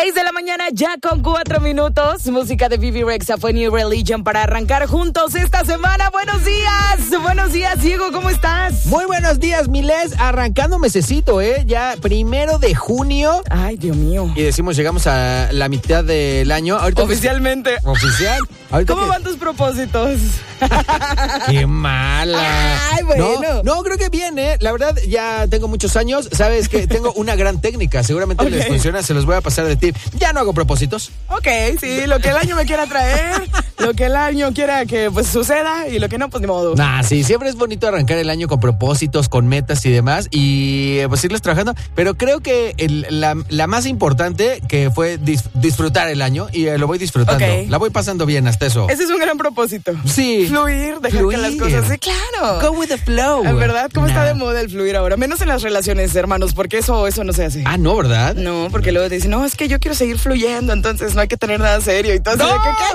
6 de la mañana, ya con 4 minutos. Música de Vivi Rexha fue New Religion para arrancar juntos esta semana. Buenos días, Diego, ¿cómo estás? Muy buenos días, Miles. Arrancando mesecito, ya 1 de junio. Ay, Dios mío. Y decimos, llegamos a la mitad del año. Ahorita oficialmente. Oficial. Ahorita ¿Cómo van tus propósitos? ¡Qué mala! Ay, bueno. No, creo que bien, La verdad, ya tengo muchos años. Sabes que tengo una gran técnica. Seguramente les funciona, se los voy a pasar de tip. Ya no hago propósitos. Ok, sí, lo que el año me quiera traer, lo que el año quiera que pues suceda y lo que no, pues ni modo. Sí, siempre es bonito arrancar el año con propósitos, con metas y demás y pues irlos trabajando, pero creo que la más importante que fue disfrutar el año y lo voy disfrutando. Okay. La voy pasando bien hasta eso. Ese es un gran propósito. Sí. Fluir, dejar que las cosas... Sí, claro. Go with the flow. En verdad, ¿cómo está de moda el fluir ahora? Menos en las relaciones, hermanos, porque eso no se hace. No, ¿verdad? No, porque luego te dicen, no, es que yo quiero seguir fluyendo, entonces no hay que tener nada serio y todo. ¡No!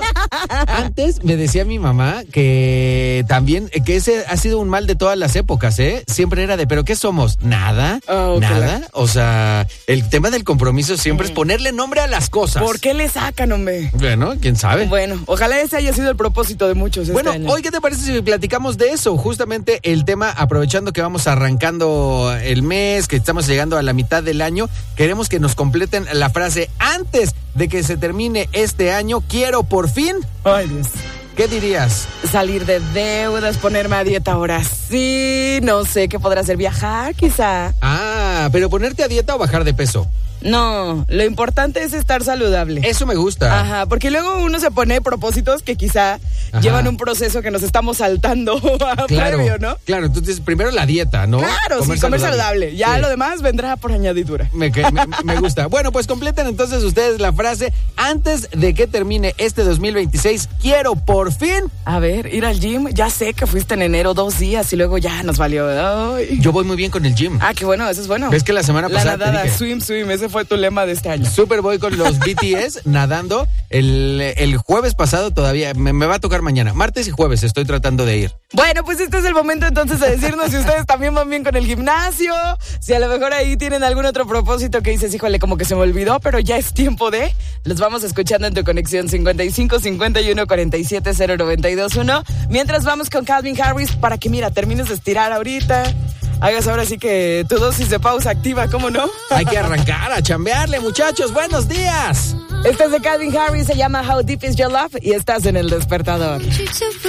Antes me decía mi mamá que también, que ese ha sido un mal de todas las épocas, Siempre era de, ¿pero qué somos? ¿Nada? ¿Nada? Claro. O sea, el tema del compromiso siempre es ponerle nombre a las cosas. ¿Por qué le sacan, hombre? Bueno, quién sabe. Bueno, ojalá ese haya sido el propósito de muchos este año. Hoy, ¿qué te parece si platicamos de eso? Justamente el tema, aprovechando que vamos arrancando el mes, que estamos llegando a la mitad del año, queremos que nos completen la frase antes de que se termine este año, quiero por fin... Ay, Dios. ¿Qué dirías? Salir de deudas, ponerme a dieta ahora sí, no sé qué podrá hacer, viajar quizá. Pero ponerte a dieta o bajar de peso. No, lo importante es estar saludable. Eso me gusta. Ajá, porque luego uno se pone propósitos que quizá llevan un proceso que nos estamos saltando previo, ¿no? Claro, entonces primero la dieta, ¿no? Claro, comer saludable. Ya sí. Lo demás vendrá por añadidura. Me gusta. Bueno, pues completen entonces ustedes la frase antes de que termine este 2026. Quiero por fin... A ver, ir al gym. Ya sé que fuiste en enero 2 días y luego ya nos valió. Ay. Yo voy muy bien con el gym. Qué bueno, eso es bueno. ¿Ves que la semana pasada nadada, te dije? swim, ese fue tu lema de este año. Súper voy con los BTS nadando. El jueves pasado todavía, me va a tocar mañana. Martes y jueves estoy tratando de ir. Bueno, pues este es el momento entonces de decirnos si ustedes también van bien con el gimnasio, si a lo mejor ahí tienen algún otro propósito que dices, híjole, como que se me olvidó, pero ya es tiempo de... Los vamos escuchando en tu conexión 55 51 47 0921. Mientras vamos con Calvin Harris para que, mira, termines de estirar ahorita. Hagas ahora sí que tu dosis de pausa activa, ¿cómo no? Hay que arrancar a chambearle, muchachos. ¡Buenos días! Este es de Calvin Harris, se llama How Deep Is Your Love y estás en El Despertador.